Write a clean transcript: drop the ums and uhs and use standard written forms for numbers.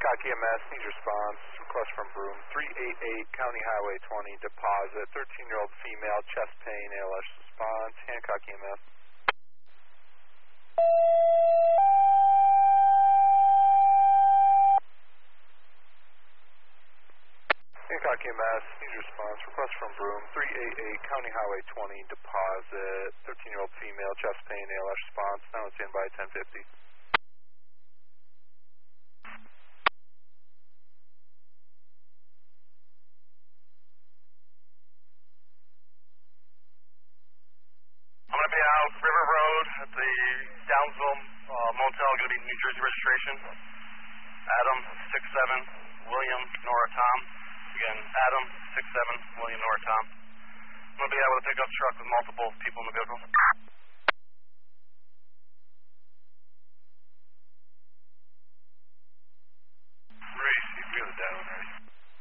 Hancock EMS needs response. Request from Broome. 388 County Highway 20, deposit. 13-year-old female, chest pain, ALS response. Hancock EMS. Hancock EMS needs response. Request from Broome. 388 County Highway 20, deposit. 13-year-old female, chest pain, ALS response. Now it's in by 1050. I'm going to be out River Road at the Downsville Motel, going to be New Jersey registration. Adam, 6'7", William, Nora, Tom. Again, Adam, 6'7", William, Nora, Tom. I'm going to be out with a pickup truck with multiple people in the vehicle.